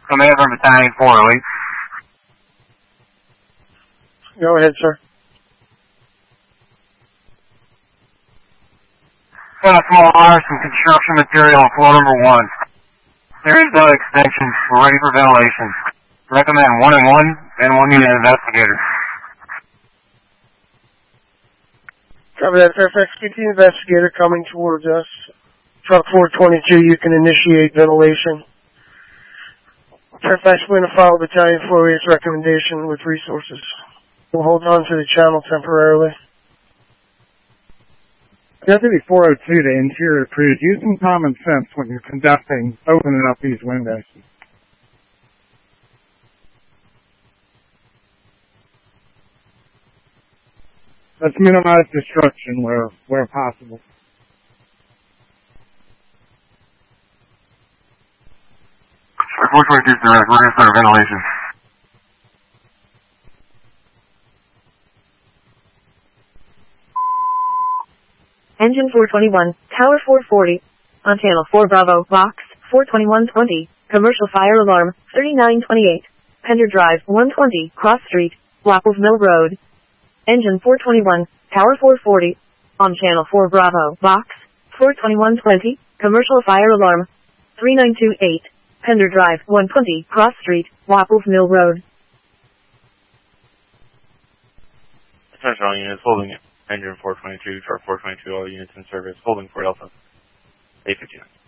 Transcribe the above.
Command from Battalion 4, Elite. Go ahead, sir. Got a small order, some construction material on floor number 1. There is no extension. We're ready for ventilation. Recommend 1 and 1, and 1 unit investigator. Copy that, Fairfax. PT investigator coming towards us. Truck 422, you can initiate ventilation. Fairfax, we're going to follow Battalion 4's recommendation with resources. We'll hold on to the channel temporarily. Deputy 402 to Interior Crews, use some common sense when you're conducting opening up these windows. Let's minimize destruction where possible. Truck 422 direct, we're going to start ventilation. Engine 421, Tower 440, on Channel 4 Bravo, Box 42120, Commercial Fire Alarm 3928, Pender Drive 120, Cross Street, Waples Mill Road. Engine 421, Tower 440, on Channel 4 Bravo, Box 42120, Commercial Fire Alarm 3928, Pender Drive 120, Cross Street, Waples Mill Road. Attention all units holding it. Engine 422, Truck 422, all units in service, holding for Alpha. A59.